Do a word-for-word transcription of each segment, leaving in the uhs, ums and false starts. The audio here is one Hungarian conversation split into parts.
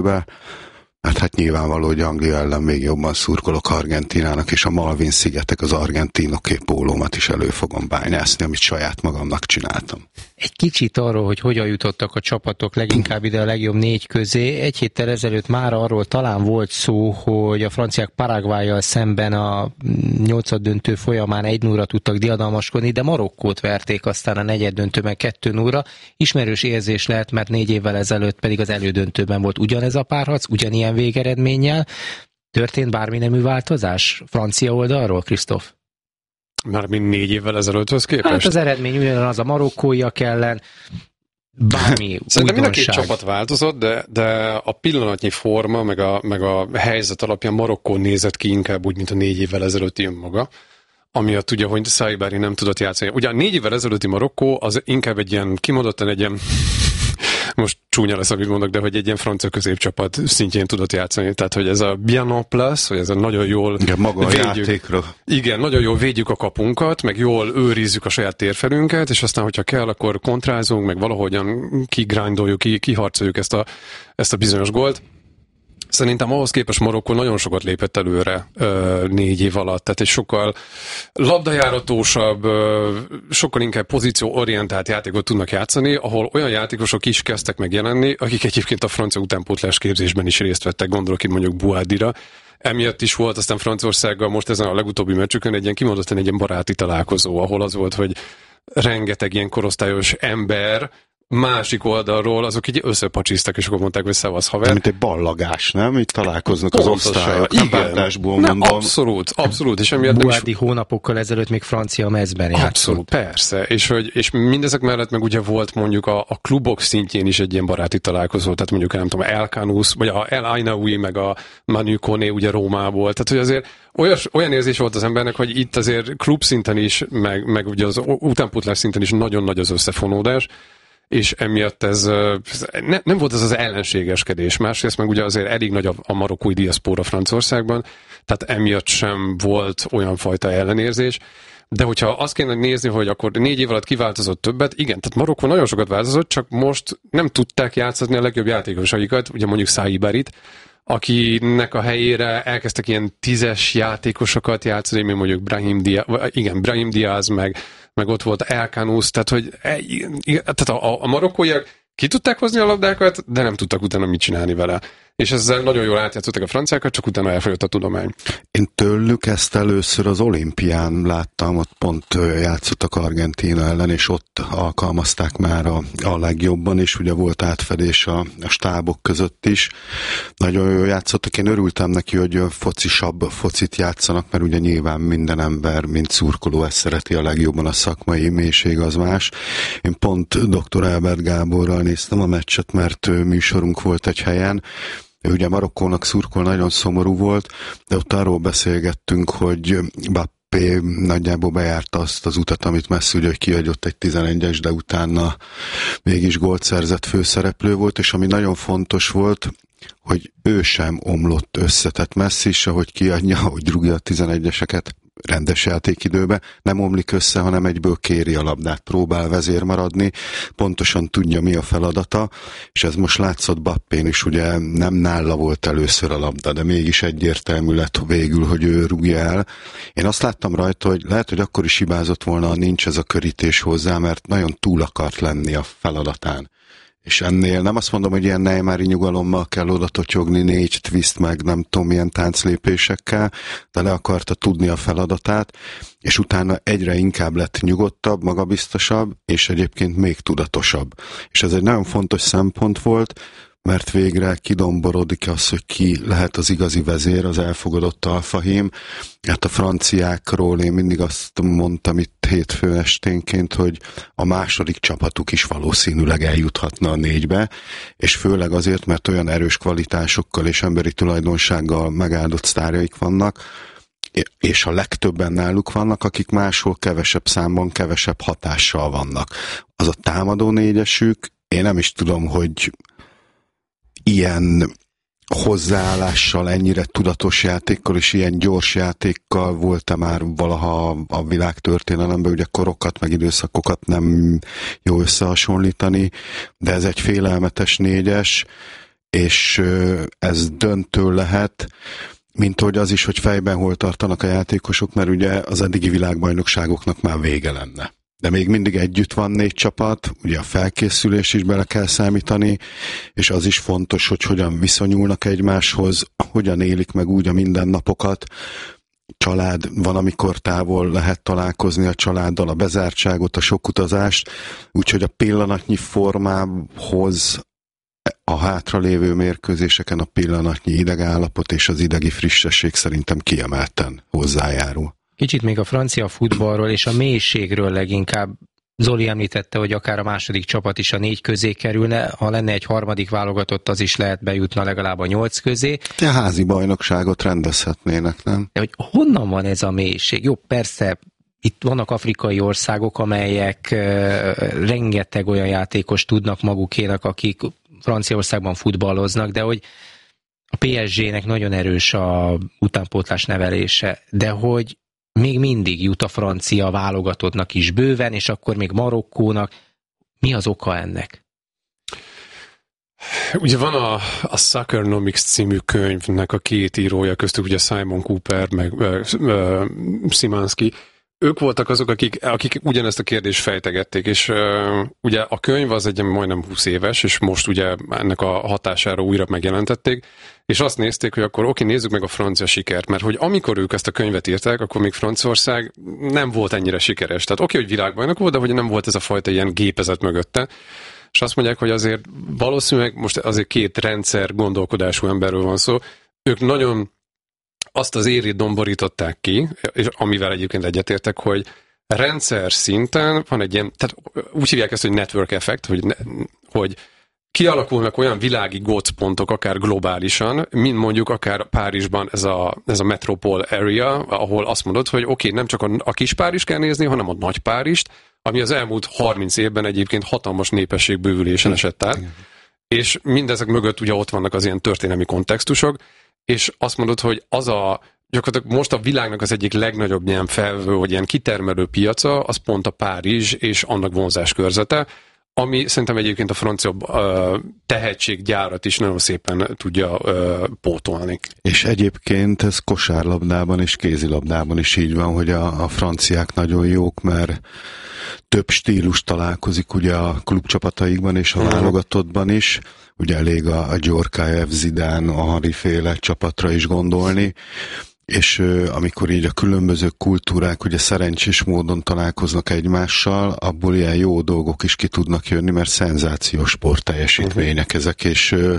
Mert hát nyilvánvaló, hogy Anglia ellen még jobban szurkolok Argentínának, és a Malvin-szigetek az argentinoké pólómat is elő fogom bányászni, amit saját magamnak csináltam. Egy kicsit arról, hogy hogyan jutottak a csapatok leginkább ide a legjobb négy közé. Egy héttel ezelőtt már arról talán volt szó, hogy a franciák Paraguayjal szemben a nyolcaddöntő folyamán egy nullra tudtak diadalmaskodni, de Marokkót verték aztán a negyeddöntőben kettő nullra. Ismerős érzés lehet, mert négy évvel ezelőtt pedig az elődöntőben volt ugyanez a párharc, ugyanilyen végeredménnyel. Történt bármi nemű változás francia oldalról, Krisztóf? Mármint négy évvel ezelőtthöz képest? Hát az eredmény ugyanaz a marokkóiak ellen, bármi Szerintem mind a két újdonság. csapat változott, de, de a pillanatnyi forma, meg a, meg a helyzet alapján Marokkó nézett ki inkább úgy, mint a négy évvel ezelőtti önmaga. Amiatt ugye, hogy Saibari nem tudott játszani. Ugye a négy évvel ezelőtti Marokkó az inkább egy ilyen, kimondottan egy ilyen, most csúnya lesz, amit mondok, de hogy egy ilyen francia középcsapat szintjén tudott játszani. Tehát, hogy ez a bien en place, hogy ez a nagyon jól igen, maga védjük. A játékra. Igen, nagyon jól védjük a kapunkat, meg jól őrizzük a saját térfelünket, és aztán, hogyha kell, akkor kontrázunk, meg valahogyan kigrindoljuk, ki, kiharcoljuk ezt a, ezt a bizonyos gólt. Szerintem ahhoz képest Marokkó nagyon sokat lépett előre ö, négy év alatt, tehát egy sokkal labdajáratósabb, ö, sokkal inkább pozícióorientált játékot tudnak játszani, ahol olyan játékosok is kezdtek megjelenni, akik egyébként a francia utánpótlás képzésben is részt vettek, gondolok itt mondjuk Buadira. Emiatt is volt aztán Franciaországgal most ezen a legutóbbi meccsükön egy ilyen kimondottan egy ilyen baráti találkozó, ahol az volt, hogy rengeteg ilyen korosztályos ember másik oldalról, azok így összepacsiztak, és akkor mondták, hogy szevasz haver. Mint egy ballagás, nem? Itt találkoznak az osztályok, nem bántásból mondom. Abszolút, abszolút. És emiatt Buádi is... hónapokkal ezelőtt még francia mezben játszott. Abszolút, persze. És, hogy, és mindezek mellett meg ugye volt mondjuk a, a klubok szintjén is egy ilyen baráti találkozó, tehát mondjuk nem tudom, El Kanous, vagy a El Ainaoui, meg a Manu Koné ugye Rómából. Tehát, hogy azért olyas, olyan érzés volt az embernek, hogy itt azért klub szinten is, meg, meg ugye az utánpótlás szinten is nagyon nagy az összefonódás, és emiatt ez ne, nem volt ez az ellenségeskedés. Másrészt meg ugye azért elég nagy a, a marokkói diaszpóra Franciaországban, tehát emiatt sem volt olyan fajta ellenérzés. De hogyha azt kéne nézni, hogy akkor négy év alatt kiváltozott többet, igen, tehát Marokkó nagyon sokat változott, csak most nem tudták játszani a legjobb játékosaikat, ugye mondjuk Saibarit, akinek a helyére elkezdtek ilyen tízes játékosokat játszani, mint mondjuk Brahim Diaz, igen, Brahim Diaz, meg, meg ott volt El Kanous, tehát hogy tehát a, a marokkóiak ki tudták hozni a labdákat, de nem tudtak utána mit csinálni vele. És ezzel nagyon jól átjátszottak a franciákat, csak utána elfogyott a tudomány. Én tőlük ezt először az olimpián láttam, ott pont játszottak Argentína ellen, és ott alkalmazták már a, a legjobban, és ugye volt átfedés a, a stábok között is. Nagyon jól játszottak, én örültem neki, hogy focisabb focit játszanak, mert ugye nyilván minden ember, mint szurkoló, ezt szereti a legjobban, a szakmai mélység az más. Én pont doktor Albert Gáborral néztem a meccset, mert műsorunk volt egy helyen. Ő ugye Marokkónak szurkol, nagyon szomorú volt, de ott arról beszélgettünk, hogy Mbappé nagyjából bejárta azt az utat, amit Messi, ugye, hogy kiadott egy tizenegyes, de utána mégis gólt szerzett főszereplő volt, és ami nagyon fontos volt, hogy ő sem omlott össze, tehát Messi is, ahogy kiadja, hogy rúgja a tizenegyeseket rendes játékidőbe, nem omlik össze, hanem egyből kéri a labdát, próbál vezér maradni, pontosan tudja, mi a feladata, és ez most látszott Bappén is, ugye nem nála volt először a labda, de mégis egyértelmű lett végül, hogy ő rúgja el. Én azt láttam rajta, hogy lehet, hogy akkor is hibázott volna, ha nincs ez a körítés hozzá, mert nagyon túl akart lenni a feladatán. És ennél nem azt mondom, hogy ilyen Neymári nyugalommal kell oda totyogni, négy twist, meg nem tudom, milyen tánclépésekkel, de le akarta tudni a feladatát, és utána egyre inkább lett nyugodtabb, magabiztosabb, és egyébként még tudatosabb. És ez egy nagyon fontos szempont volt, mert végre kidomborodik az, hogy ki lehet az igazi vezér, az elfogadott alfahím. Hát a franciákról én mindig azt mondtam itt hétfő esténként, hogy a második csapatuk is valószínűleg eljuthatna a négybe, és főleg azért, mert olyan erős kvalitásokkal és emberi tulajdonsággal megáldott sztárjaik vannak, és a legtöbben náluk vannak, akik máshol kevesebb számban, kevesebb hatással vannak. Az a támadó négyesük, én nem is tudom, hogy ilyen hozzáállással, ennyire tudatos játékkal és ilyen gyors játékkal volt-e már valaha a világ történelemben, ugye korokat meg időszakokat nem jó összehasonlítani, de ez egy félelmetes négyes, és ez döntő lehet, mint hogy az is, hogy fejben hol tartanak a játékosok, mert ugye az eddigi világbajnokságoknak már vége lenne. De még mindig együtt van négy csapat, ugye a felkészülés is bele kell számítani, és az is fontos, hogy hogyan viszonyulnak egymáshoz, hogyan élik meg úgy a mindennapokat. Család van, amikor távol lehet találkozni a családdal, a bezártságot, a sok utazást, úgyhogy a pillanatnyi formához a hátralévő mérkőzéseken a pillanatnyi idegállapot és az idegi frissesség szerintem kiemelten hozzájárul. Kicsit még a francia futballról és a mélységről leginkább. Zoli említette, hogy akár a második csapat is a négy közé kerülne, ha lenne egy harmadik válogatott, az is lehet bejutna legalább a nyolc közé. De a házi bajnokságot rendezhetnének, nem? De hogy honnan van ez a mélység? Jó, persze, itt vannak afrikai országok, amelyek uh, rengeteg olyan játékos tudnak magukénak, akik Franciaországban futballoznak, de hogy a pé es gé-nek nagyon erős a utánpótlás nevelése, de hogy még mindig jut a francia válogatottnak is bőven, és akkor még Marokkónak. Mi az oka ennek? Ugye van a, a Soccernomics című könyvnek a két írója, köztük ugye Simon Cooper, meg uh, uh, Szymanski. Ők voltak azok, akik, akik ugyanezt a kérdést fejtegették, és uh, ugye a könyv az egy majdnem húsz éves, és most ugye ennek a hatására újra megjelentették, és azt nézték, hogy akkor oké, nézzük meg a francia sikert, mert hogy amikor ők ezt a könyvet írták, akkor még Franciaország nem volt ennyire sikeres. Tehát oké, hogy világbajnok volt, de hogy nem volt ez a fajta ilyen gépezet mögötte. És azt mondják, hogy azért valószínűleg most azért két rendszer gondolkodású emberről van szó, ők nagyon azt az érét domborították ki, és amivel egyébként egyetértek, hogy rendszer szinten van egy ilyen, tehát úgy hívják ezt, hogy network effect, hogy, ne, hogy kialakulnak olyan világi gócpontok, akár globálisan, mint mondjuk akár Párizsban ez a, ez a metropol area, ahol azt mondod, hogy oké, okay, nem csak a, a kis Párizs kell nézni, hanem a nagy Párizst, ami az elmúlt harminc évben egyébként hatalmas népességbővülésen esett át, és mindezek mögött ugye ott vannak az ilyen történelmi kontextusok, és azt mondod, hogy az a gyakorlatilag most a világnak az egyik legnagyobb ilyen felvő, vagy ilyen kitermelő piaca, az pont a Párizs és annak vonzáskörzete, ami szerintem egyébként a francia uh, tehetséggyárat is nagyon szépen tudja uh, pótolni. És egyébként ez kosárlabdában és kézilabdában is így van, hogy a, a franciák nagyon jók, mert több stílus találkozik ugye a klubcsapataikban és a hmm. válogatottban is. Ugye elég a, a Gyurcsány, Zidane, a Henry féle csapatra is gondolni, és uh, amikor így a különböző kultúrák ugye szerencsés módon találkoznak egymással, abból ilyen jó dolgok is ki tudnak jönni, mert szenzációs sportteljesítmények uh-huh. ezek, és uh,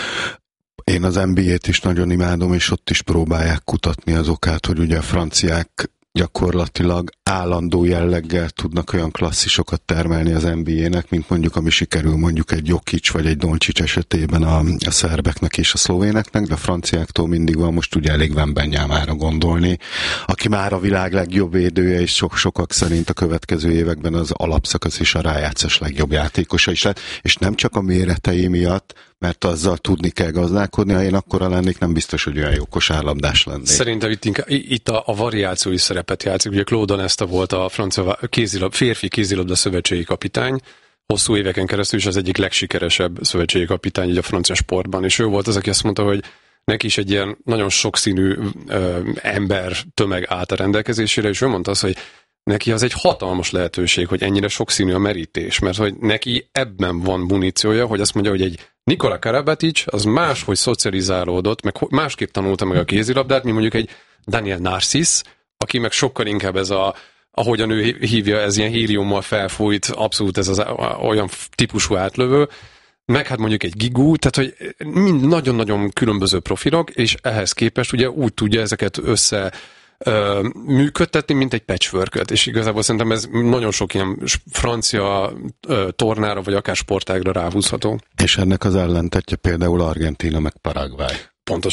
én az en bé á-t is nagyon imádom, és ott is próbálják kutatni az okát, hogy ugye a franciák gyakorlatilag állandó jelleggel tudnak olyan klasszisokat termelni az en bé á-nek, mint mondjuk ami sikerül mondjuk egy Jokic vagy egy Doncic esetében a, a szerbeknek és a szlovéneknek, de a franciáktól mindig van, most ugye elég Wembanyámára gondolni, aki már a világ legjobb védője, és sok sokak szerint a következő években az alapszakasz és a rájátszás legjobb játékosa is lett, és nem csak a méretei miatt, mert azzal tudni kell gazdálkodni, ha én akkora lennék, nem biztos, hogy olyan jó kosárlabdás lennék. Szerintem itt, inkább, itt a, a variációi szerepet játszik. Ugye Claude Onesta volt a francia kézilab, férfi kézilabda szövetségi kapitány, hosszú éveken keresztül is az egyik legsikeresebb szövetségi kapitány a francia sportban, és ő volt az, aki azt mondta, hogy neki is egy ilyen nagyon sokszínű ö, ember tömeg állt a rendelkezésére, és ő mondta azt, hogy neki az egy hatalmas lehetőség, hogy ennyire sokszínű a merítés, mert hogy neki ebben van muníciója, hogy azt mondja, hogy egy Nikola Karabatic az máshogy szocializálódott, meg másképp tanulta meg a kézilabdát, mint mondjuk egy Daniel Narcisz, aki meg sokkal inkább ez a, ahogyan ő hívja, ez ilyen héliummal felfújt, abszolút ez az olyan típusú átlövő, meg hát mondjuk egy Gigú, tehát hogy mind nagyon-nagyon különböző profilok, és ehhez képest ugye úgy tudja ezeket össze ö, működtetni, mint egy patchworköt, és igazából szerintem ez nagyon sok ilyen francia ö, tornára, vagy akár sportágra ráhúzható. És ennek az ellentetje például Argentína meg Paraguay. Pontosan.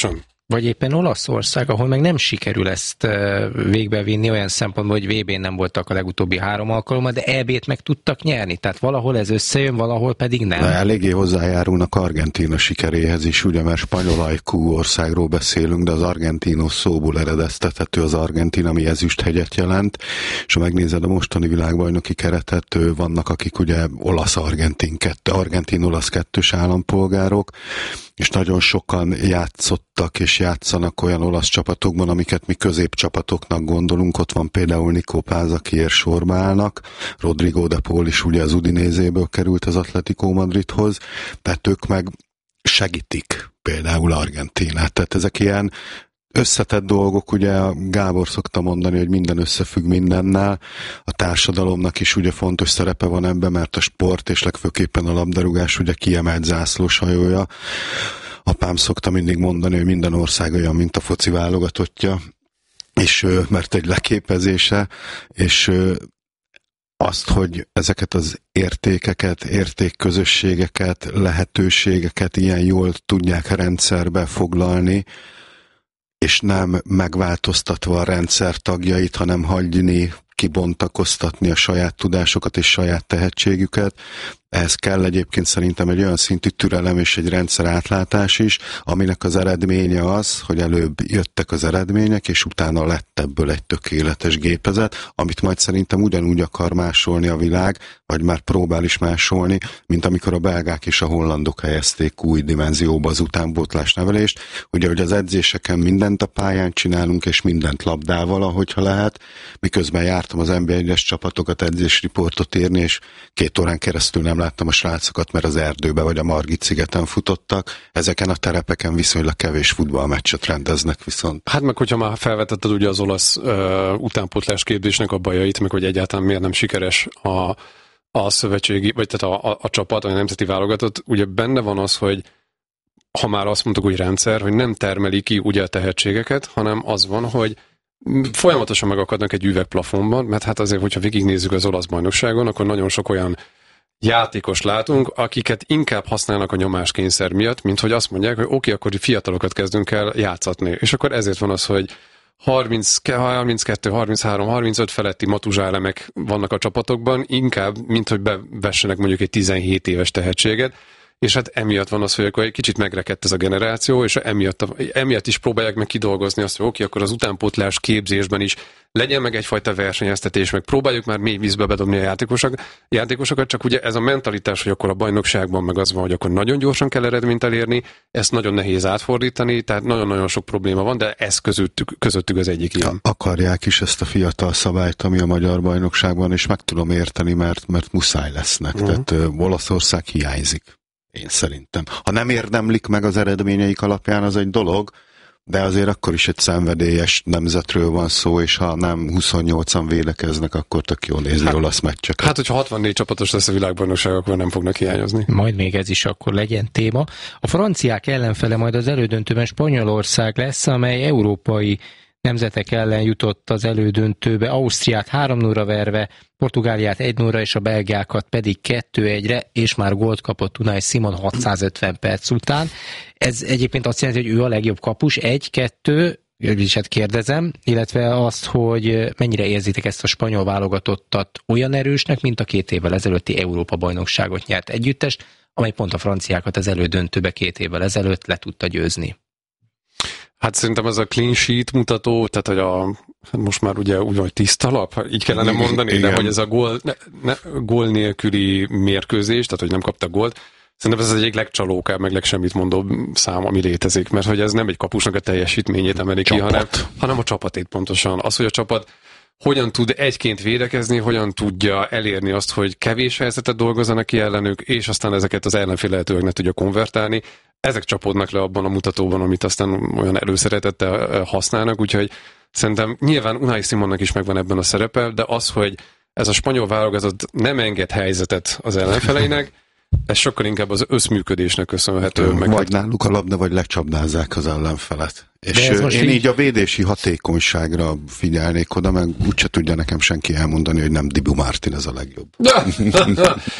Vagy éppen Olaszország, ahol meg nem sikerül ezt végbevinni olyan szempontból, hogy vé bén nem voltak a legutóbbi három alkalommal, de é bét meg tudtak nyerni. Tehát valahol ez összejön, valahol pedig nem. De eléggé hozzájárulnak Argentína sikeréhez is, ugye, mert spanyol ajkú országról beszélünk, de az argentinos szóból eredeztethető az argentin, ami ezüsthegyet jelent, és ha megnézed a mostani világbajnoki keretet, vannak akik ugye olasz-argentin kettő, argentin-olasz kettős állampolgárok, és nagyon sokan játszottak és játszanak olyan olasz csapatokban, amiket mi középcsapatoknak gondolunk. Ott van például Nico Paz, akiért sorba állnak, Rodrigo de Paul is ugye az Udinézéből került az Atletico Madridhoz, tehát ők meg segítik például Argentinát. Tehát ezek ilyen összetett dolgok, ugye Gábor szokta mondani, hogy minden összefügg mindennel, a társadalomnak is ugye fontos szerepe van ebben, mert a sport és legfőképpen a labdarúgás ugye kiemelt zászlós hajója. Apám szokta mindig mondani, hogy minden ország olyan, mint a foci válogatottja, és mert egy leképezése, és azt, hogy ezeket az értékeket, értékközösségeket, lehetőségeket ilyen jól tudják rendszerbe foglalni, és nem megváltoztatva a rendszer tagjait, hanem hagyni, kibontakoztatni a saját tudásokat és saját tehetségüket. Ehhez kell egyébként szerintem egy olyan szintű türelem és egy rendszer átlátás is, aminek az eredménye az, hogy előbb jöttek az eredmények, és utána lett ebből egy tökéletes gépezet, amit majd szerintem ugyanúgy akar másolni a világ, vagy már próbál is másolni, mint amikor a belgák és a hollandok helyezték új dimenzióba az utánpótlás nevelést. Ugye, hogy az edzéseken mindent a pályán csinálunk, és mindent labdával, ahogyha lehet. Miközben jártam az en bé egyes csapatokat edzésriportot írni, és két órán keresztül nem láttam a srácokat, mert az erdőbe vagy a Margit szigeten futottak. Ezeken a terepeken viszonylag kevés futballmeccset rendeznek viszont. Hát meg, hogyha már felvetetted ugye az olasz uh, utánpótlás képzésnek a bajait, meg hogy egyáltalán miért nem sikeres a, a szövetségi, vagy tehát a, a, a csapat, a nemzeti válogatott, ugye benne van az, hogy ha már azt mondtuk, hogy rendszer, hogy nem termeli ki ugye a tehetségeket, hanem az van, hogy folyamatosan megakadnak egy üvegplafonban, mert hát azért, hogyha végignézzük az olasz bajnokságon, akkor nagyon sok olyan játékos látunk, akiket inkább használnak a nyomáskényszer miatt, mint hogy azt mondják, hogy oké, okay, akkor fiatalokat kezdünk el játszatni. És akkor ezért van az, hogy harminc, harminckettő, harminchárom, harmincöt feletti matuzsálemek vannak a csapatokban, inkább, mint hogy bevessenek mondjuk egy tizenhét éves tehetséget, és hát emiatt van az, hogy akkor egy kicsit megrekedt ez a generáció, és emiatt, emiatt is próbálják meg kidolgozni azt, hogy oké, okay, akkor az utánpótlás képzésben is legyen meg egyfajta versenyeztetés, meg próbáljuk már mély vízbe bedobni a játékosok, játékosokat, csak ugye ez a mentalitás, hogy akkor a bajnokságban meg az van, hogy akkor nagyon gyorsan kell eredményt elérni, ezt nagyon nehéz átfordítani, tehát nagyon-nagyon sok probléma van, de ez közöttük, közöttük az egyik ilyen. Akarják is ezt a fiatal szabályt, ami a magyar bajnokságban, és meg tudom érteni, mert, mert muszáj lesznek, uh-huh. tehát uh, Olaszország hiányzik. Én szerintem. Ha nem érdemlik meg az eredményeik alapján, az egy dolog, de azért akkor is egy szenvedélyes nemzetről van szó, és ha nem huszonnyolcan védekeznek, akkor tök jól nézi hát, olasz meccseket. Hát, hogyha hatvannégy csapatos lesz a világbajnokság, akkor nem fognak hiányozni. Majd még ez is akkor legyen téma. A franciák ellenfele majd az elődöntőben Spanyolország lesz, amely európai nemzetek ellen jutott az elődöntőbe, Ausztriát három nullra verve, Portugáliát egy nullra és a belgákat pedig kettő egyre, és már gólt kapott Unai Simon hatszázötven perc után. Ez egyébként azt jelenti, hogy ő a legjobb kapus, egy-kettő, is hát kérdezem, illetve azt, hogy mennyire érzitek ezt a spanyol válogatottat olyan erősnek, mint a két évvel ezelőtti Európa-bajnokságot nyert együttest, amely pont a franciákat az elődöntőbe két évvel ezelőtt le tudta győzni. Hát szerintem ez a clean sheet mutató, tehát hogy a, most már ugye úgy vagy tiszta lap, így kellene mondani, igen. De hogy ez a gól, ne, ne, gól nélküli mérkőzés, tehát hogy nem kapta gólt, szerintem ez az egyik legcsalókább, meg legsemmit mondó szám, ami létezik, mert hogy ez nem egy kapusnak a teljesítményét emeli ki, hanem, hanem a csapatét pontosan. Az, hogy a csapat hogyan tud egyként védekezni, hogyan tudja elérni azt, hogy kevés helyzetet dolgozzanak ki ellenük, és aztán ezeket az ellenfél lehetőleg ne tudja konvertálni. Ezek csapódnak le abban a mutatóban, amit aztán olyan előszeretettel használnak, úgyhogy szerintem nyilván Unai Simonnak is megvan ebben a szerepe, de az, hogy ez a spanyol válogatott nem enged helyzetet az ellenfeleinek, ez sokkal inkább az összműködésnek köszönhető. Meg vagy náluk a labda, vagy lecsapdázzák az ellenfelet. És én így... így a védési hatékonyságra figyelnék oda, meg úgyse tudja nekem senki elmondani, hogy nem Dibu Martin ez a legjobb.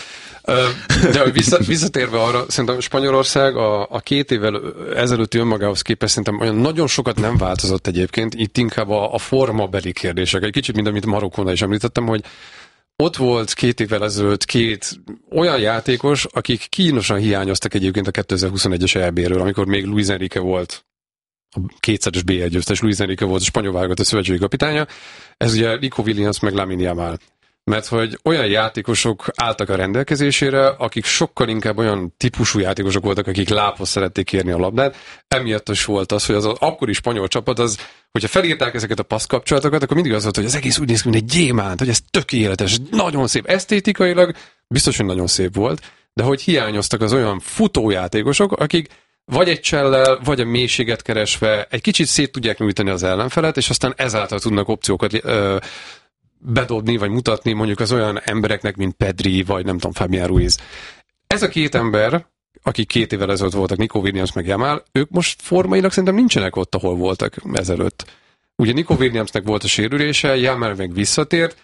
De vissza, visszatérve arra, szerintem Spanyolország a, a két évvel ezelőtti önmagához képest szerintem olyan nagyon sokat nem változott egyébként, itt inkább a, a formabeli kérdések. Egy kicsit, mint amit Marokkónál is említettem, hogy ott volt két évvel ezelőtt két olyan játékos, akik kínosan hiányoztak egyébként a kétezer-huszonegyes é bé-ről, amikor még Luis Enrique volt a kétszeres bé egy győztes, Luis Enrique volt a spanyol válogatott szövetségi kapitánya. Ez ugye Nico Williams meg Lamine Yamal. Mert hogy olyan játékosok álltak a rendelkezésére, akik sokkal inkább olyan típusú játékosok voltak, akik lábhoz szerették érni a labdát. Emiatt is volt az, hogy az, az akkori spanyol csapat, az, hogyha felírták ezeket a passzkapcsolatokat, akkor mindig az volt, hogy az egész úgy néz ki, mint egy gyémánt, hogy ez tökéletes, nagyon szép, esztétikailag biztos, hogy nagyon szép volt, de hogy hiányoztak az olyan futójátékosok, akik vagy egy csellel, vagy a mélységet keresve egy kicsit szét tudják nyújtani az ellenfelet, és aztán ezáltal tudnak opciókat ö, bedobni, vagy mutatni mondjuk az olyan embereknek, mint Pedri, vagy nem tudom, Fabián Ruiz. Ez a két ember, akik két évvel ezelőtt voltak, Nico Williams meg Yamal, ők most formailag szerintem nincsenek ott, ahol voltak ezelőtt. Ugye Nico Williamsnek volt a sérülése, Yamal meg visszatért,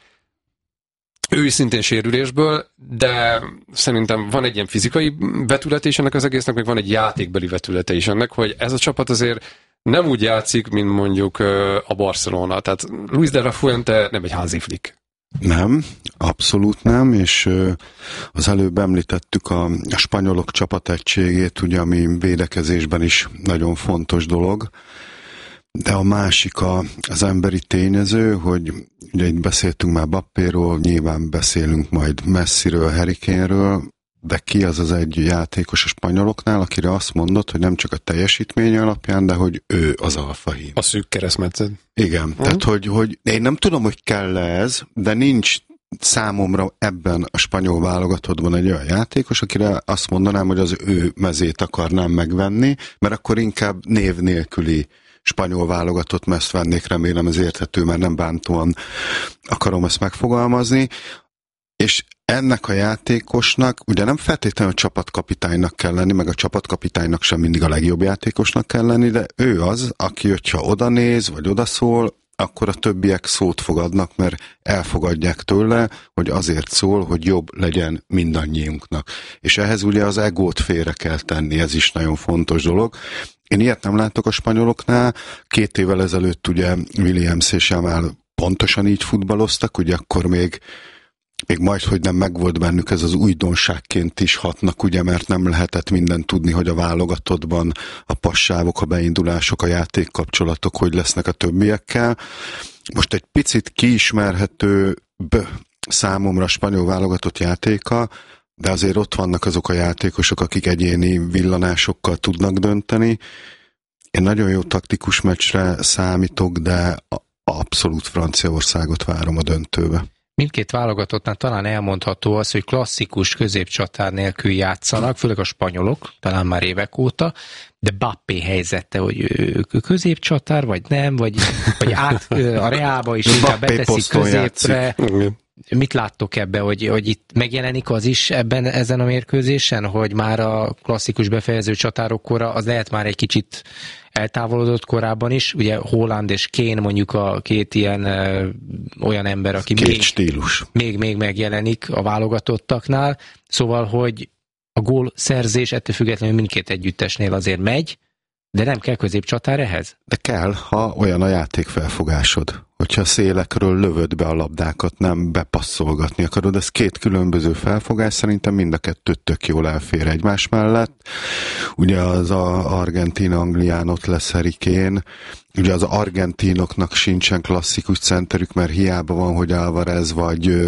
ő is szintén sérülésből, de szerintem van egy ilyen fizikai vetülete is ennek az egésznek, meg van egy játékbeli vetülete is ennek, hogy ez a csapat azért nem úgy játszik, mint mondjuk a Barcelona. Tehát Luis de la Fuente nem egy házi flick. Nem, abszolút nem, és az előbb említettük a, a spanyolok csapategységét, ugye, ami védekezésben is nagyon fontos dolog. De a másik a, az emberi tényező, hogy ugye itt beszéltünk már Bappéról, nyilván beszélünk majd Messiről, Harry Kane-ről, de ki az az egy játékos a spanyoloknál, akire azt mondod, hogy nem csak a teljesítmény alapján, de hogy ő az alfahím. A szűk keresztmetszet. Igen, uh-huh. Tehát hogy, hogy én nem tudom, hogy kell ez, de nincs számomra ebben a spanyol válogatottban egy olyan játékos, akire azt mondanám, hogy az ő mezét akarnám megvenni, mert akkor inkább név nélküli spanyol válogatott mezt vennék, remélem ez érthető, mert nem bántóan akarom ezt megfogalmazni, és ennek a játékosnak ugye nem feltétlenül a csapatkapitánynak kell lenni, meg a csapatkapitánynak sem mindig a legjobb játékosnak kell lenni, de ő az, aki, hogyha oda néz, vagy odaszól, akkor a többiek szót fogadnak, mert elfogadják tőle, hogy azért szól, hogy jobb legyen mindannyiunknak. És ehhez ugye az egót félre kell tenni, ez is nagyon fontos dolog. Én ilyet nem látok a spanyoloknál. Két évvel ezelőtt ugye Williams és Yamal pontosan így futballoztak, ugye akkor még még majd, hogy nem megvolt bennük, ez az újdonságként is hatnak, ugye, mert nem lehetett mindent tudni, hogy a válogatottban a passávok, a beindulások, a játékkapcsolatok, hogy lesznek a többiekkel. Most egy picit kiismerhető számomra a spanyol válogatott játéka, de azért ott vannak azok a játékosok, akik egyéni villanásokkal tudnak dönteni. Én nagyon jó taktikus meccsre számítok, de abszolút Franciaországot várom a döntőbe. Mindkét válogatottnál talán elmondható az, hogy klasszikus középcsatár nélkül játszanak, főleg a spanyolok, talán már évek óta, de Bappé helyzete, hogy ő középcsatár, vagy nem, vagy, vagy át a Reálba is inkább beteszik középre. Mit láttok ebbe, hogy, hogy itt megjelenik az is ebben ezen a mérkőzésen, hogy már a klasszikus befejező csatárok kora, az lehet már egy kicsit eltávolodott korábban is, ugye Haaland és Kane mondjuk a két ilyen ö, olyan ember, aki két még, stílus. még, még megjelenik a válogatottaknál, szóval, hogy a gól szerzés ettől függetlenül mindkét együttesnél azért megy, de nem kell középcsatár ehhez? De kell, ha olyan a játékfelfogásod. Hogyha szélekről lövöd be a labdákat, nem bepasszolgatni akarod. Ez két különböző felfogás, szerintem mind a kettőt tök jól elfér egymás mellett. Ugye az a Argentín-Anglián ott lesz Harry Kane. Ugye az argentinoknak sincsen klasszikus centerük, mert hiába van, hogy Alvarez vagy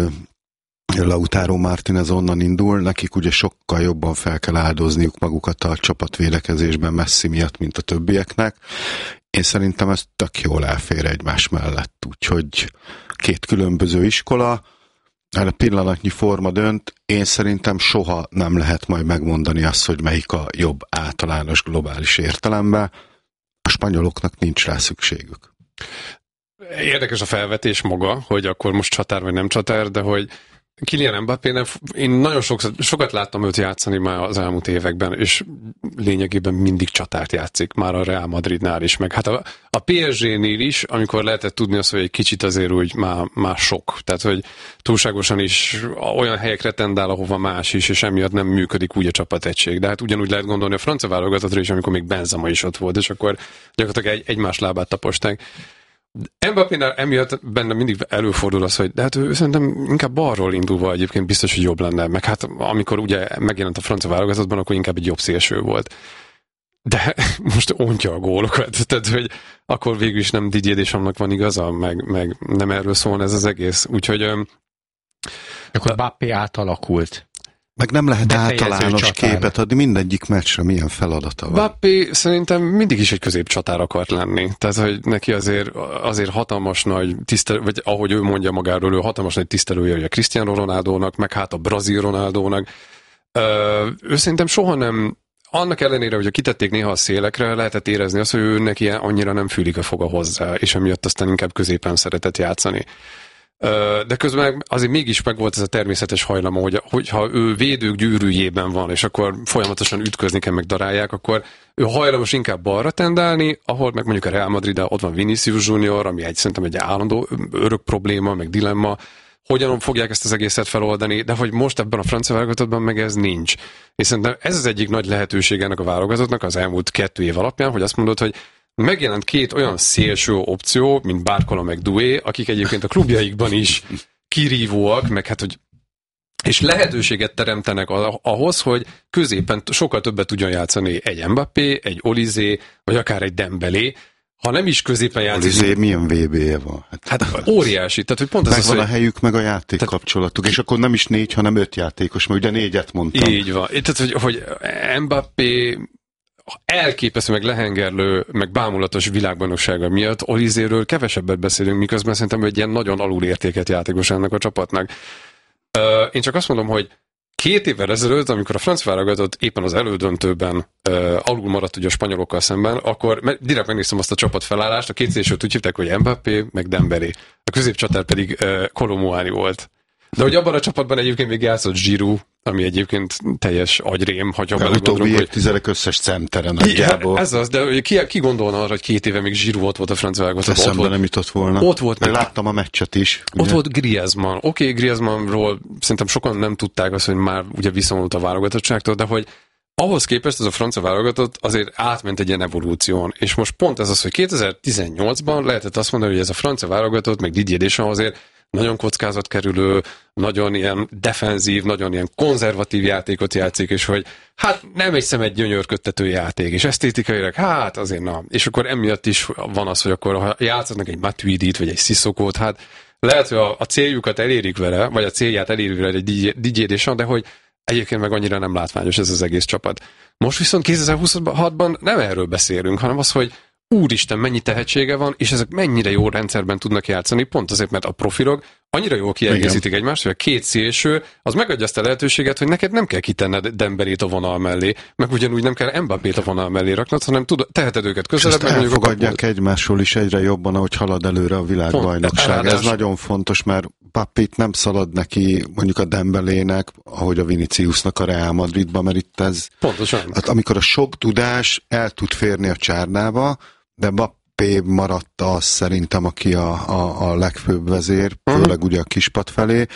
Lautaro Martínez onnan indul, nekik ugye sokkal jobban fel kell áldozniuk magukat a csapatvédekezésben Messi miatt, mint a többieknek. Én szerintem ez tök jól elfér egymás mellett, úgyhogy két különböző iskola, a pillanatnyi forma dönt, én szerintem soha nem lehet majd megmondani azt, hogy melyik a jobb általános globális értelemben. A spanyoloknak nincs rá szükségük. Érdekes a felvetés maga, hogy akkor most csatár vagy nem csatár, de hogy Kylian Mbappének, én nagyon sokszor, sokat láttam őt játszani már az elmúlt években, és lényegében mindig csatárt játszik, már a Real Madridnál is, meg hát a, a pé es gé-nél is, amikor lehetett tudni azt, hogy egy kicsit azért úgy már, már sok, tehát hogy túlságosan is olyan helyekre tendál, ahova más is, és emiatt nem működik úgy a csapategység. De hát ugyanúgy lehet gondolni a francia válogatatra is, amikor még Benzema is ott volt, és akkor gyakorlatilag egy, egymás lábát taposták. Mbappénál emiatt benne mindig előfordul az, hogy de hát ő szerintem inkább balról indulva egyébként biztos, hogy jobb lenne. Meg hát amikor ugye megjelent a francia válogatottban, akkor inkább egy jobb szélső volt. De most ontja a gólokat. Tehát, hogy akkor végül is nem Didier Deschamps-nak van igaza, meg, meg nem erről szól ez az egész. Úgyhogy... Akkor Mbappé átalakult. Meg nem lehet általános képet adni, mindegyik meccsre milyen feladata van. Mbappé szerintem mindig is egy középcsatár akart lenni. Tehát, hogy neki azért, azért hatalmas nagy tisztelő, vagy ahogy ő mondja magáról, ő hatalmas nagy tisztelője a Cristiano Ronaldónak, meg hát a brazil Ronaldónak. Ő szerintem soha nem, annak ellenére, hogy kitették néha a szélekre, lehetett érezni azt, hogy ő neki annyira nem fűlik a foga hozzá, és emiatt aztán inkább középen szeretett játszani. De közben azért mégis megvolt ez a természetes hajlama, hogy hogyha ő védők gyűrűjében van, és akkor folyamatosan ütközni kell, meg darálják, akkor ő hajlamos inkább balra tendálni, ahol meg mondjuk a Real Madrid, ott van Vinicius Junior, ami egy, szerintem egy állandó örök probléma, meg dilemma, hogyan fogják ezt az egészet feloldani, de hogy most ebben a francia válogatottban meg ez nincs. És szerintem ez az egyik nagy lehetőség ennek a válogatottnak az elmúlt kettő év alapján, hogy azt mondod, hogy megjelent két olyan szélső opció, mint Barcola meg Doué, akik egyébként a klubjaikban is kirívóak, meg hát, hogy és lehetőséget teremtenek ahhoz, hogy középen sokkal többet tudjon játszani egy Mbappé, egy Olizé, vagy akár egy Dembélé, ha nem is középen játszik. Olizé milyen vé bé-je van? Hát, hát óriási. Tehát, hogy pont meg az van az, a helyük, meg a játék tehát, kapcsolatuk, és akkor nem is négy, hanem öt játékos, mert ugye négyet mondtam. Így van. Tehát, hogy, hogy Mbappé elképesztő, meg lehengerlő, meg bámulatos világbajnoksága miatt Olizéről kevesebbet beszélünk, miközben szerintem egy ilyen nagyon alulértéket játékos ennek a csapatnak. Uh, én csak azt mondom, hogy két évvel ezelőtt, amikor a francia válogatott éppen az elődöntőben uh, alul maradt ugye a spanyolokkal szemben, akkor me- direkt megnéztem azt a csapat felállást, a két szélsőt úgy hívták, hogy Mbappé, meg Dembélé. A középcsatár pedig uh, Kolo Muani volt. De hogy abban a csapatban egyébként még játszott Giroud, ami egyébként teljes agyrém, hagyom el. Utóbbi évtizedek összes centere nagyjából. Ez az, de ki, ki gondolna arra, hogy két éve még Giroud ott volt a francia válogatott? Eszembe nem jutott volna. Ott volt. Meg láttam a meccset is. Ott ugye? Volt Griezmann. Oké, okay, Griezmannról szerintem sokan nem tudták azt, hogy már ugye visszavonult a válogatottságtól, de hogy ahhoz képest ez a francia válogatott azért átment egy ilyen evolúción. És most pont ez az, hogy kétezer-tizennyolcban lehetett azt mondani, hogy ez a francia válogatott, meg Didier Deschamps azért nagyon kockázatkerülő, nagyon ilyen defenzív, nagyon ilyen konzervatív játékot játszik, és hogy hát nem hiszem egy gyönyörködtető játék, és esztétikailag hát azért na. És akkor emiatt is van az, hogy akkor ha játszanak egy Matuidit, vagy egy Sissokót, hát lehet, hogy a, a céljukat elérik vele, vagy a célját elérik vele egy Didier Deschamps, de hogy egyébként meg annyira nem látványos ez az egész csapat. Most viszont kétezer-huszonhatban nem erről beszélünk, hanem az, hogy úristen, mennyi tehetsége van, és ezek mennyire jó rendszerben tudnak játszani, pont azért, mert a profilok annyira jól kiegészítik igen. egymást, hogy a két szélső, az megadja azt a lehetőséget, hogy neked nem kell kitenned Dembélét a vonal mellé, meg ugyanúgy nem kell Mbappét a vonal mellé raknod, hanem tud, teheted őket közelebb. És ezt elfogadják egymásról is egyre jobban, ahogy halad előre a világbajnokság. Ez nagyon fontos, mert Mbappét nem szalad neki mondjuk a Dembelének, ahogy a Viniciusnak a Real Madridba, mert itt ez... Pontosan. Hát amikor a sok tudás el tud férni a csárnába, de Mbappé maradt az szerintem, aki a, a, a legfőbb vezér, főleg uh-huh. ugye a kispad felé,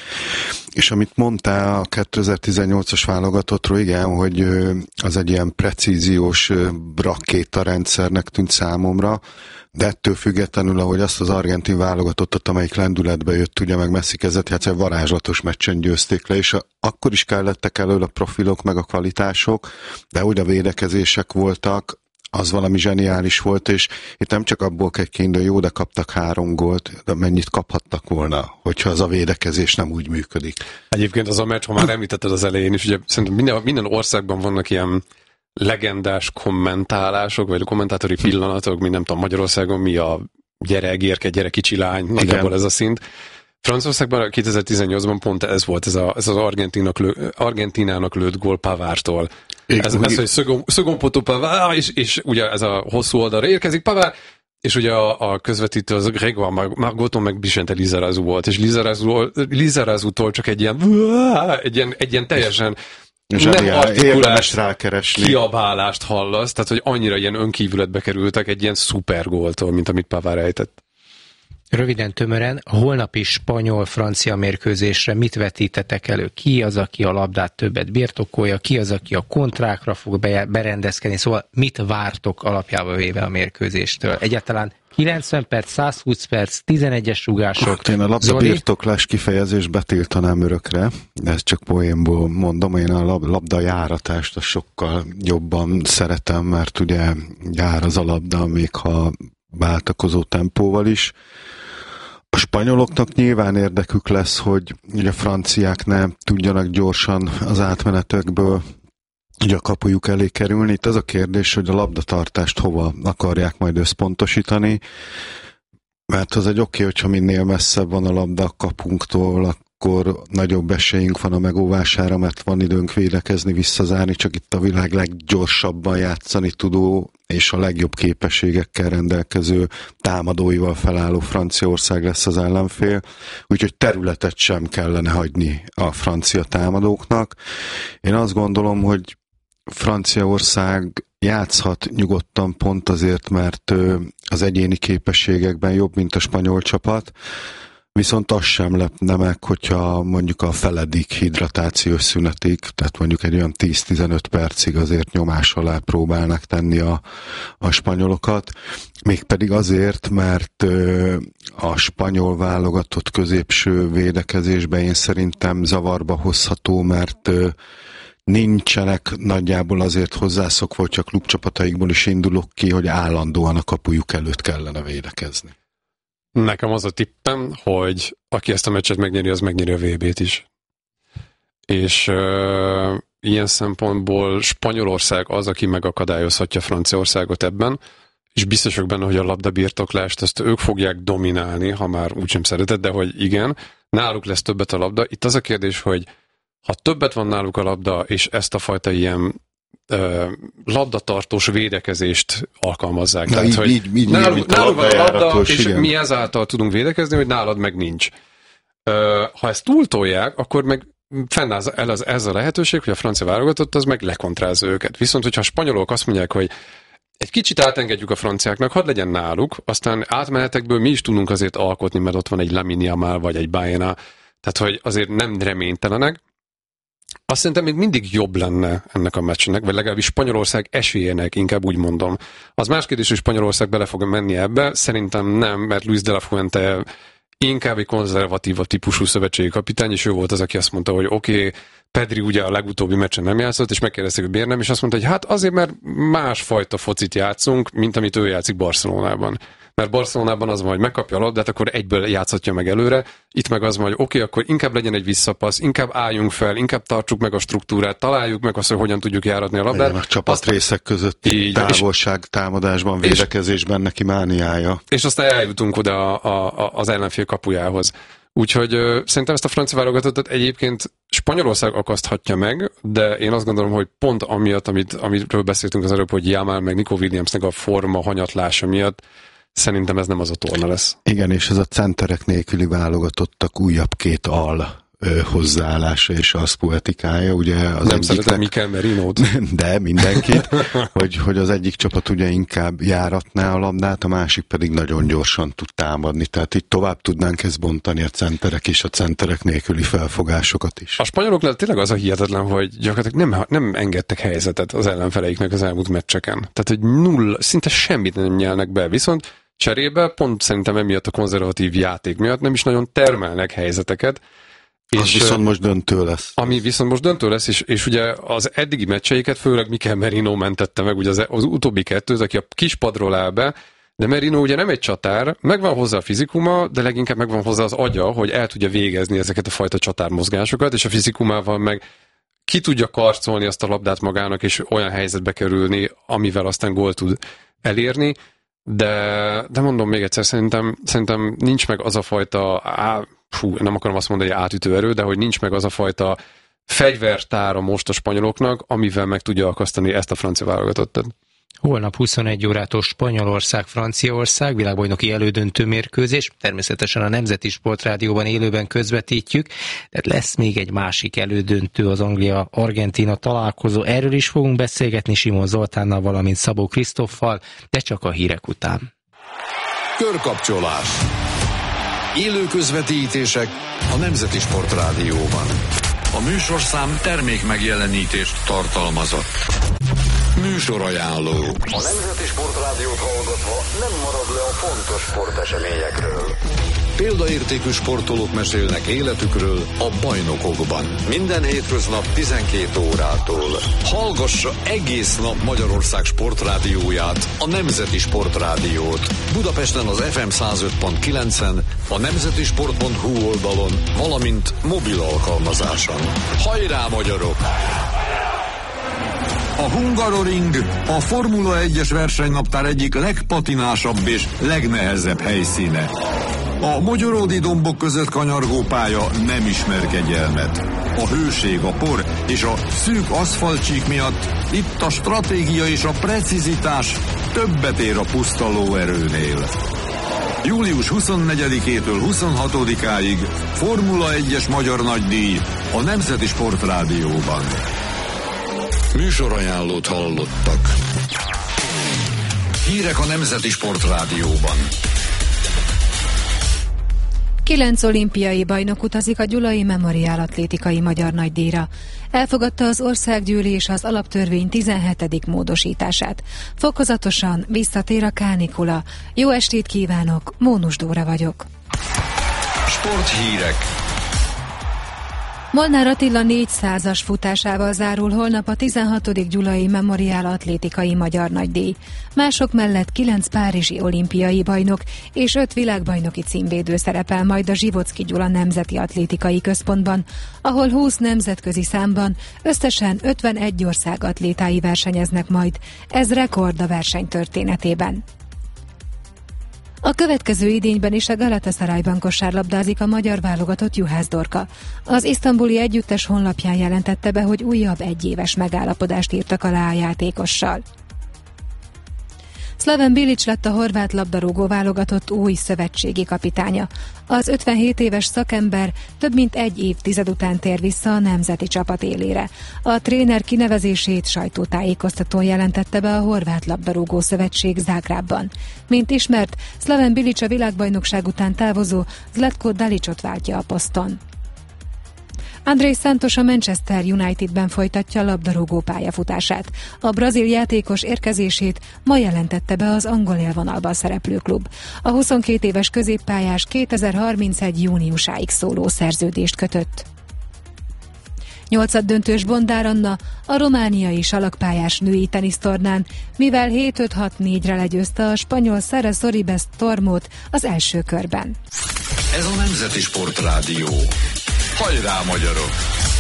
és amit mondtál a kétezer-tizennyolcas válogatottról, igen, hogy az egy ilyen precíziós rakétarendszernek tűnt számomra, de ettől függetlenül, ahogy azt az argentin válogatottat, amelyik lendületbe jött, ugye meg Messi kezdett játszani, varázslatos meccsen győzték le, és a, akkor is kellettek elől a profilok, meg a kvalitások, de úgy a védekezések voltak, az valami zseniális volt, és itt nem csak abból kell kiindulni, jó, de kaptak három gólt, de mennyit kaphattak volna, hogyha az a védekezés nem úgy működik. Egyébként az a meccs, ha már említetted az elején is, ugye szerintem minden, minden országban vannak ilyen legendás kommentálások, vagy kommentátori pillanatok, mint nem tudom, Magyarországon mi a gyere, gérke, gyere, kicsi lány, nagyjából ez a szint. Franciaországban kétezer-tizennyolcban pont ez volt, ez, a, ez az Argentinának, lő, Argentinának lőtt gól Pavártól. Ez, ez, hogy Szögompotó Pavár, és, és ugye ez a hosszú oldalra érkezik, Pavár és ugye a, a közvetítő az Grégoire Margoton meg Vicente Lizarazu volt, és Lizarazu, Lizarazutól csak egy ilyen, egy ilyen, egy ilyen teljesen nem artikulált kiabálást hallasz, tehát hogy annyira ilyen önkívületbe kerültek egy ilyen szuper góltól, mint amit Pavard ejtett. Röviden, tömören, a holnapi spanyol-francia mérkőzésre mit vetítetek elő? Ki az, aki a labdát többet birtokolja? Ki az, aki a kontrákra fog berendezkedni? Szóval mit vártok alapjába véve a mérkőzéstől? Egyáltalán kilencven perc, száz húsz perc, tizenegyes rugások. Hát én a labdabirtoklás kifejezést betiltanám örökre, de ezt csak poénból mondom, én a lab, labdajáratást azt sokkal jobban szeretem, mert ugye jár az a labda, még ha váltakozó tempóval is. A spanyoloknak nyilván érdekük lesz, hogy ugye a franciák ne tudjanak gyorsan az átmenetekből ugye a kapujuk elé kerülni. Itt az a kérdés, hogy a labdatartást hova akarják majd összpontosítani, mert az egy oké, hogyha minél messzebb van a labda a kapunktól, akkor nagyobb esélyünk van a megóvására, mert van időnk védekezni, visszazárni, csak itt a világ leggyorsabban játszani tudó és a legjobb képességekkel rendelkező támadóival felálló Franciaország lesz az ellenfél, úgyhogy területet sem kellene hagyni a francia támadóknak. Én azt gondolom, hogy Franciaország játszhat nyugodtan pont azért, mert az egyéni képességekben jobb, mint a spanyol csapat, viszont az sem lepne meg, hogyha mondjuk a feledik hidratációs szünetig, tehát mondjuk egy olyan tíz-tizenöt percig azért nyomás alá próbálnak tenni a, a spanyolokat, mégpedig azért, mert a spanyol válogatott középső védekezésben én szerintem zavarba hozható, mert nincsenek nagyjából azért hozzászokva, hogyha klubcsapataikból is indulok ki, hogy állandóan a kapujuk előtt kellene védekezni. Nekem az a tippem, hogy aki ezt a meccset megnyeri, az megnyeri a vé bét is. És uh, ilyen szempontból Spanyolország az, aki megakadályozhatja Franciaországot ebben, és biztos vagyok benne, hogy a labdabirtoklást ezt ők fogják dominálni, ha már úgysem szereted, de hogy igen, náluk lesz többet a labda. Itt az a kérdés, hogy ha többet van náluk a labda, és ezt a fajta ilyen uh, labdatartós védekezést alkalmazzák. Na, Tehát, így, hogy így, így, náluk, így, náluk van a labda, és igen. mi ezáltal tudunk védekezni, hogy nálad meg nincs. Uh, ha ezt túltolják, akkor meg fennáll el az, ez a lehetőség, hogy a francia válogatott az meg lekontrázza őket. Viszont, hogyha a spanyolok azt mondják, hogy egy kicsit átengedjük a franciáknak, hadd legyen náluk, aztán átmenetekből mi is tudunk azért alkotni, mert ott van egy Lamine Yamal vagy egy Baena, tehát hogy azért nem reménytelenek. Azt szerintem még mindig jobb lenne ennek a meccsnek, vagy legalábbis Spanyolország esélyének, inkább úgy mondom. Az más kérdés, hogy Spanyolország bele fog menni ebbe, szerintem nem, mert Luis de la Fuente inkább egy konzervatívabb típusú szövetségi kapitány, és ő volt az, aki azt mondta, hogy oké, okay, Pedri ugye a legutóbbi meccsen nem játszott, és megkérdezték, hogy miért nem, és azt mondta, hogy hát azért, mert másfajta focit játszunk, mint amit ő játszik Barcelonában. Mert Barcelonában az van, hogy megkapja a labdát, akkor egyből játszhatja meg előre, itt meg az van, hogy oké, okay, akkor inkább legyen egy visszapassz, inkább álljunk fel, inkább tartsuk meg a struktúrát, találjuk meg azt, hogy hogyan tudjuk járatni a labdát. A csapatrészek közötti távolság, támadásban, védekezésben neki mániája. És aztán eljutunk oda a, a, az ellenfél kapujához. Úgyhogy ö, szerintem ezt a francia válogatottat egyébként Spanyolország akaszthatja meg, de én azt gondolom, hogy pont amiatt, amit, amiről beszéltünk az előbb, hogy Yamal meg Nico Williamsnek a forma hanyatlása miatt, szerintem ez nem az a torna lesz. Igen, és ez a centerek nélküli válogatottak újabb két al ö, hozzáállása és az poetikája, ugye az nem egyiknek... szeretem Mikel Merinót. De mindenkit, hogy, hogy az egyik csapat ugye inkább járatná a labdát, a másik pedig nagyon gyorsan tud támadni, tehát itt tovább tudnánk ezt bontani a centerek és a centerek nélküli felfogásokat is. A spanyoloknál tényleg az a hihetetlen, hogy gyakorlatilag nem, nem engedtek helyzetet az ellenfeleiknek az elmúlt meccseken. Tehát, hogy null, szinte semmit nem nyelnek be, viszont cserébe pont szerintem emiatt a konzervatív játék miatt nem is nagyon termelnek helyzeteket. Az és viszont most döntő lesz. Ami viszont most döntő lesz, és, és ugye az eddigi meccseiket főleg Mikel Merino mentette meg, ugye az, az utóbbi kettőt, aki a kispadról áll be, de Merino ugye nem egy csatár, megvan hozzá a fizikuma, de leginkább megvan hozzá az agya, hogy el tudja végezni ezeket a fajta csatármozgásokat, és a fizikumával meg ki tudja karcolni azt a labdát magának, és olyan helyzetbe kerülni, amivel aztán gólt tud elérni. De, de mondom még egyszer, szerintem, szerintem nincs meg az a fajta, á, fú, nem akarom azt mondani, hogy átütő erő, de hogy nincs meg az a fajta fegyvertára most a spanyoloknak, amivel meg tudja akasztani ezt a francia válogatottat. Holnap huszonegy órától Spanyolország-Franciaország világbajnoki elődöntő mérkőzés. Természetesen a Nemzeti Sportrádióban élőben közvetítjük, de lesz még egy másik elődöntő, az Anglia-Argentína találkozó. Erről is fogunk beszélgetni Simon Zoltánnal, valamint Szabó Krisztoffal, de csak a hírek után. Körkapcsolás. Élő közvetítések a Nemzeti Sportrádióban. A műsorszám termék megjelenítést tartalmazott. Műsorajánló. A Nemzeti Sportrádiót hallgatva nem marad le a fontos sporteseményekről. Példaértékű sportolók mesélnek életükről a bajnokokban. Minden hétköznap tizenkét órától. Hallgassa egész nap Magyarország sportrádióját, a Nemzeti Sportrádiót. Budapesten az ef em száz öt pont kilencen, a nemzetisport pont hu oldalon, valamint mobil alkalmazáson. Hajrá, magyarok! A Hungaroring a Formula egyes versenynaptár egyik legpatinásabb és legnehezebb helyszíne. A mogyoródi dombok között kanyargó pálya nem ismer kegyelmet. A hőség, a por és a szűk aszfaltcsík miatt itt a stratégia és a precizitás többet ér a puszta lóerőnél. július huszonnegyedikétől huszonhatodikáig Formula egyes magyar nagydíj a Nemzeti Sportrádióban. Műsorajánlót hallottak. Hírek a Nemzeti Sportrádióban. Kilenc olimpiai bajnok utazik a Gyulai Memoriál atlétikai magyar nagydíjra. Elfogadta az országgyűlés az alaptörvény tizenhetedik módosítását. Fokozatosan visszatér a kánikula. Jó estét kívánok, Mónus Dóra vagyok. Sporthírek. Molnár Attila négyszázas futásával zárul holnap a tizenhatodik Gyulai Memoriál atlétikai magyar nagydíj. Mások mellett kilenc párizsi olimpiai bajnok és öt világbajnoki címvédő szerepel majd a Zsivocki Gyula Nemzeti Atlétikai Központban, ahol húsz nemzetközi számban összesen ötvenegy ország atlétái versenyeznek majd. Ez rekord a verseny történetében. A következő idényben is a Galatasarayban kosárlabdázik a magyar válogatott Juhász Dorka. Az isztambuli együttes honlapján jelentette be, hogy újabb egyéves megállapodást írtak alá a játékossal. Slaven Bilic lett a horvát labdarúgó válogatott új szövetségi kapitánya. Az ötvenhét éves szakember több mint egy évtized után tér vissza a nemzeti csapat élére. A tréner kinevezését sajtótájékoztatón jelentette be a horvát labdarúgó szövetség Zágrábban. Mint ismert, Slaven Bilic a világbajnokság után távozó Zlatko Dalicot váltja a poszton. Andrés Santos a Manchester Unitedben folytatja a labdarúgó pályafutását. A brazil játékos érkezését ma jelentette be az angol élvonalban szereplő klub. A huszonkét éves középpályás kétezer-harmincegy júniusáig szóló szerződést kötött. Nyolcaddöntős Bondár Anna a romániai salakpályás női tenisztornán, mivel hét öt hat négyre legyőzte a spanyol Sara Sorribes Tormót az első körben. Ez a Nemzeti Sportrádió. Hajrá, magyarok!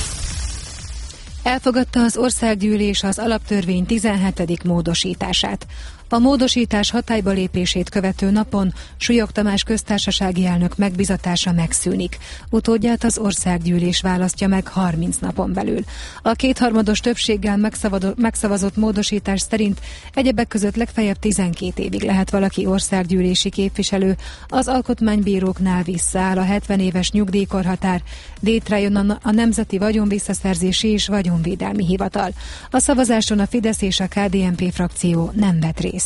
Elfogadta az országgyűlés az alaptörvény tizenhetedik módosítását. A módosítás hatályba lépését követő napon Súlyog Tamás köztársasági elnök megbizatása megszűnik. Utódját az országgyűlés választja meg harminc napon belül. A kétharmados többséggel megszavazott módosítás szerint egyebek között legfeljebb tizenkét évig lehet valaki országgyűlési képviselő, az alkotmánybíróknál visszaáll a hetven éves nyugdíjkorhatár, létre jön a, a Nemzeti Vagyonvisszaszerzési és Vagyonvédelmi Hivatal. A szavazáson a Fidesz és a ká dé en pé frakció nem vett részt.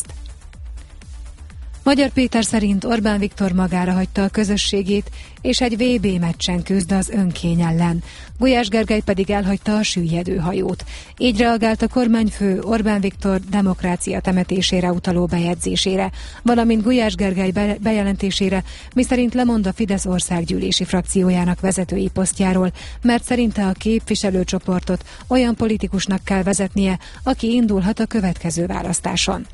Magyar Péter szerint Orbán Viktor magára hagyta a közösségét, és egy vé bé meccsen küzd az önkény ellen. Gulyás Gergely pedig elhagyta a süllyedő hajót. Így reagált a kormányfő Orbán Viktor demokrácia temetésére utaló bejegyzésére, valamint Gulyás Gergely bejelentésére, miszerint lemond a Fidesz országgyűlési frakciójának vezetői posztjáról, mert szerinte a képviselőcsoportot olyan politikusnak kell vezetnie, aki indulhat a következő választáson.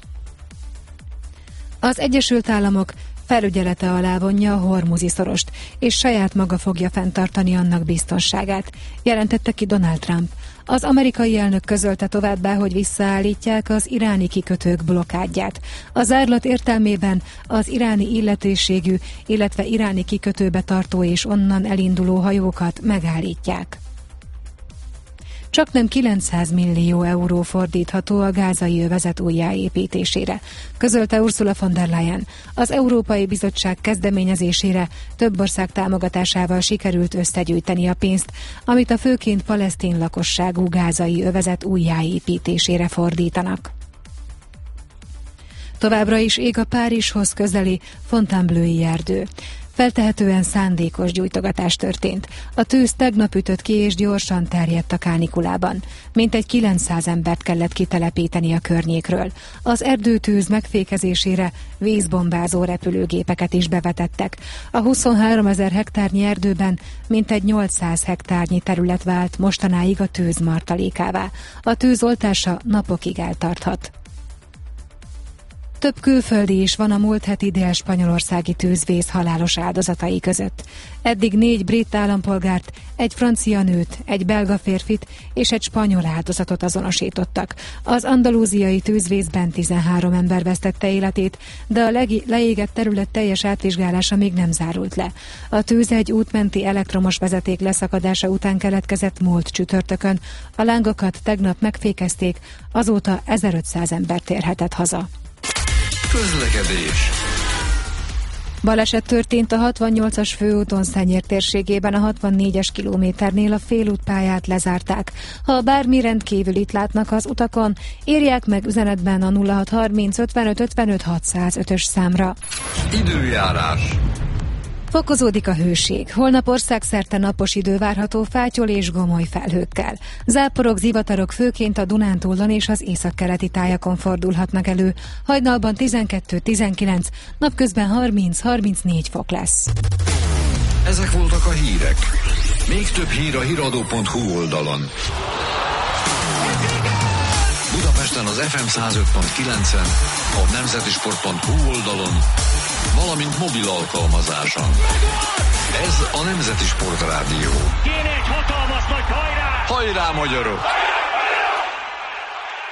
Az Egyesült Államok felügyelete alá vonja a Hormuzi szorost, és saját maga fogja fenntartani annak biztonságát, jelentette ki Donald Trump. Az amerikai elnök közölte továbbá, hogy visszaállítják az iráni kikötők blokkádját. A zárlat értelmében az iráni illetőségű, illetve iráni kikötőbe tartó és onnan elinduló hajókat megállítják. csaknem kilencszáz millió euró fordítható a gázai övezet újjáépítésére, közölte Ursula von der Leyen. Az Európai Bizottság kezdeményezésére több ország támogatásával sikerült összegyűjteni a pénzt, amit a főként palesztin lakosságú gázai övezet újjáépítésére fordítanak. Továbbra is ég a Párizshoz közeli Fontainebleau-i erdő. Feltehetően szándékos gyújtogatás történt. A tűz tegnap ütött ki és gyorsan terjedt a kánikulában. Mintegy kilencszáz embert kellett kitelepíteni a környékről. Az erdőtűz megfékezésére vízbombázó repülőgépeket is bevetettek. A huszonháromezer hektárnyi erdőben mintegy nyolcszáz hektárnyi terület vált mostanáig a tűz martalékává. A tűz oltása napokig eltarthat. Több külföldi is van a múlt heti dél-spanyolországi tűzvész halálos áldozatai között. Eddig négy brit állampolgárt, egy francia nőt, egy belga férfit és egy spanyol áldozatot azonosítottak. Az andalúziai tűzvészben tizenhárom ember vesztette életét, de a legi- leégett terület teljes átvizsgálása még nem zárult le. A tűz egy útmenti elektromos vezeték leszakadása után keletkezett múlt csütörtökön. A lángokat tegnap megfékezték, azóta ezerötszáz ember térhetett haza. Közlekedés. Baleset történt a hatvannyolcas főúton Szenyér térségében, a hatvannégyes kilométernél a félútpályát lezárták. Ha bármi rendkívülit látnak az utakon, írják meg üzenetben a nulla hat harminc ötvenöt ötvenöt hatszázötös számra. Időjárás. Fokozódik a hőség. Holnap országszerte napos idő várható fátyol és gomoly felhőkkel. Záporok, zivatarok főként a Dunántúlon és az északkeleti tájakon fordulhatnak elő. Hajnalban tizenkettő tizenkilenc, napközben harminc-harmincnégy fok lesz. Ezek voltak a hírek. Még több hír a híradó pont hu oldalon. Budapesten az ef em száz öt pont kilencen, a nemzetisport pont hu oldalon, valamint mobil alkalmazáson. Ez a Nemzeti Sport Rádió. Kéne egy hatalmas nagy hajrá! Hajrá, magyarok!